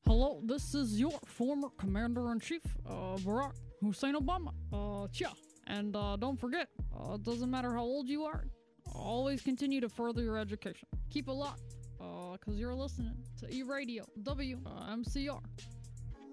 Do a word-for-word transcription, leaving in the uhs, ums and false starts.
Hello, this is your former Commander-in-Chief, uh, Barack Hussein Obama. Uh, yeah. And uh, don't forget, uh, it doesn't matter how old you are, always continue to further your education. Keep it locked, uh, because you're listening to E-Radio, W M C R.